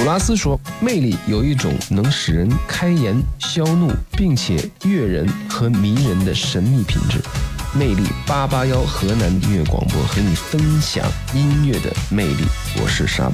普拉斯说，魅力有一种能使人开颜消怒，并且悦人和迷人的神秘品质。魅力881河南音乐广播和你分享音乐的魅力，我是沙巴。